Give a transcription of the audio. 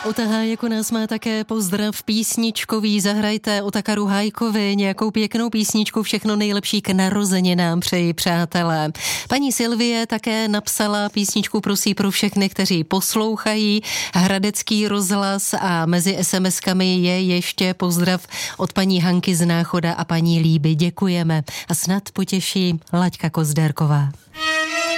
Jako nás má také pozdrav písničkový. Zahrajte Otakaru Hajkovi nějakou pěknou písničku. Všechno nejlepší k narozeninám přeji, přátelé. Paní Silvie také napsala písničku, prosí, pro všechny, kteří poslouchají Hradecký rozhlas, a mezi SMS-kami je ještě pozdrav od paní Hanky z Náchoda a paní Líby. Děkujeme a snad potěší Laďka Kozdérková.